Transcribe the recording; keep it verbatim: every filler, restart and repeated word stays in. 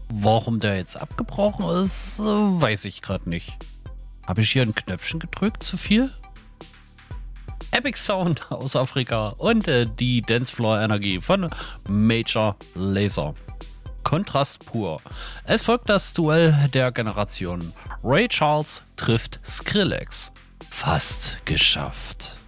Warum der jetzt abgebrochen ist, weiß ich gerade nicht. Habe ich hier ein Knöpfchen gedrückt? Zu viel? Epic Sound aus Afrika und äh, die Dancefloor-Energie von Major Lazer. Kontrast pur. Es folgt das Duell der Generationen. Ray Charles trifft Skrillex. Fast geschafft.